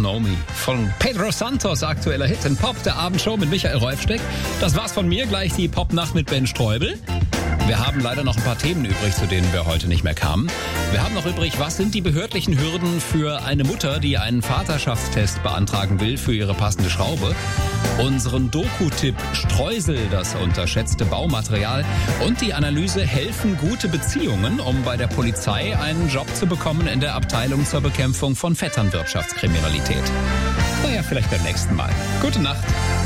Know Me von Pedro Santos, aktueller Hit in Pop, der Abendshow mit Michael Rolfsteck. Das war's von mir, gleich die Popnacht mit Ben Streubel. Wir haben leider noch ein paar Themen übrig, zu denen wir heute nicht mehr kamen. Wir haben noch übrig, was sind die behördlichen Hürden für eine Mutter, die einen Vaterschaftstest beantragen will für ihre passende Schraube? Unseren Doku-Tipp Streusel, das unterschätzte Baumaterial, und die Analyse helfen gute Beziehungen, um bei der Polizei einen Job zu bekommen in der Abteilung zur Bekämpfung von Vetternwirtschaftskriminalität. Naja, vielleicht beim nächsten Mal. Gute Nacht.